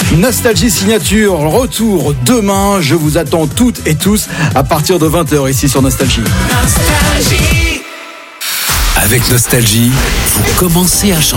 Nostalgie Signature, retour demain. Je vous attends toutes et tous à partir de 20h ici sur Nostalgie. Avec Nostalgie, vous commencez à chanter.